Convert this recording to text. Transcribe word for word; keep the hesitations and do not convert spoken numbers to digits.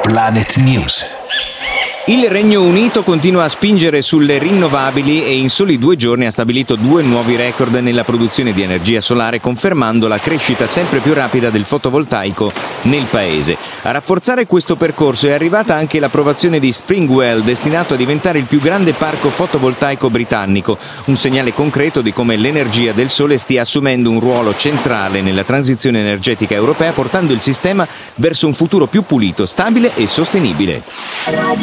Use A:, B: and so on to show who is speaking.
A: Planet News.
B: Il Regno Unito continua a spingere sulle rinnovabili e in soli due giorni ha stabilito due nuovi record nella produzione di energia solare, confermando la crescita sempre più rapida del fotovoltaico nel paese. A rafforzare questo percorso è arrivata anche l'approvazione di Springwell, destinato a diventare il più grande parco fotovoltaico britannico, un segnale concreto di come l'energia del sole stia assumendo un ruolo centrale nella transizione energetica europea, portando il sistema verso un futuro più pulito, stabile e sostenibile.